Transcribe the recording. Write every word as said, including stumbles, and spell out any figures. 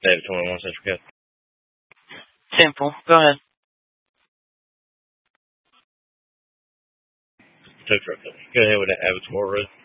David twenty-one Central Code. Simple. Go ahead. Tow truck company. Go ahead with that Abbotsford Road.